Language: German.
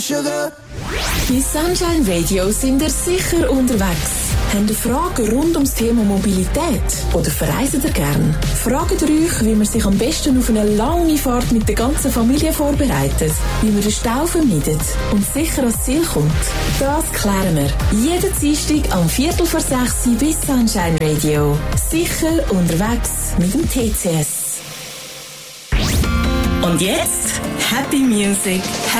Sugar. Bei Sunshine Radio sind ihr sicher unterwegs. Habt ihr Fragen rund ums Thema Mobilität? Oder verreisen ihr gern? Fragt ihr euch, wie man sich am besten auf eine lange Fahrt mit der ganzen Familie vorbereitet, wie man den Stau vermeidet und sicher ans Ziel kommt? Das klären wir jeden Dienstag am 5:45 bei Sunshine Radio. Sicher unterwegs mit dem TCS. Und jetzt Happy Music.